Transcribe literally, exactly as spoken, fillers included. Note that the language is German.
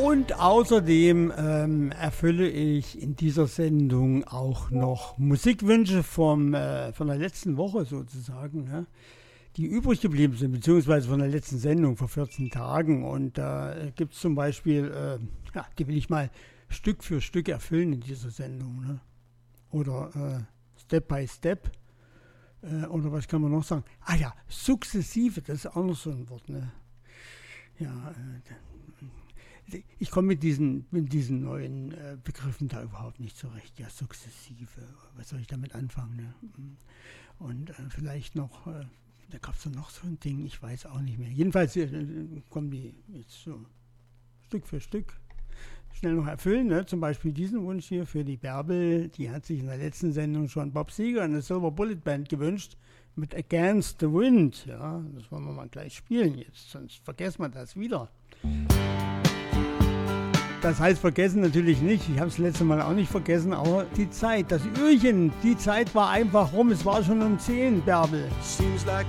Und außerdem ähm, erfülle ich in dieser Sendung auch noch Musikwünsche vom, äh, von der letzten Woche sozusagen, ne? Die übrig geblieben sind, beziehungsweise von der letzten Sendung vor vierzehn Tagen. Und da äh, gibt es zum Beispiel, äh, ja, die will ich mal Stück für Stück erfüllen in dieser Sendung. Ne? Oder äh, Step by Step. Äh, oder was kann man noch sagen? Ah ja, sukzessive, das ist auch noch so ein Wort. Ne? Ja, äh, ich komme mit diesen, mit diesen neuen äh, Begriffen da überhaupt nicht zurecht. Ja, sukzessive, was soll ich damit anfangen? Ne? Und äh, vielleicht noch... Äh, Da gab es noch so ein Ding, ich weiß auch nicht mehr. Jedenfalls äh, kommen die jetzt so Stück für Stück schnell noch erfüllen. Ne? Zum Beispiel diesen Wunsch hier für die Bärbel. Die hat sich in der letzten Sendung schon Bob Seger und der Silver Bullet Band gewünscht mit Against the Wind. Ja, das wollen wir mal gleich spielen jetzt, sonst vergessen wir das wieder. Das heißt vergessen natürlich nicht, ich habe es letzte Mal auch nicht vergessen, aber die Zeit, das Uhrchen, die Zeit war einfach rum, es war schon um zehn, Bärbel. Seems like